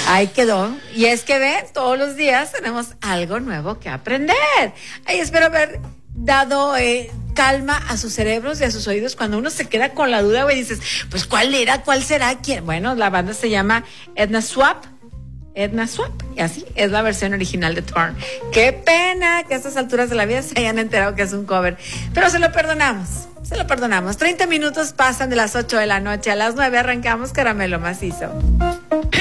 Ahí quedó. Y es que ven, todos los días tenemos algo nuevo que aprender. Ay, espero haber dado calma a sus cerebros y a sus oídos cuando uno se queda con la duda, güey, dices, pues ¿cuál era? ¿Cuál será? ¿Quién? Bueno, la banda se llama Edna Swap, y así es la versión original de Torn. Qué pena que a estas alturas de la vida se hayan enterado que es un cover, pero se lo perdonamos. 30 minutos pasan de las 8 de la noche a las 9, arrancamos Caramelo Macizo.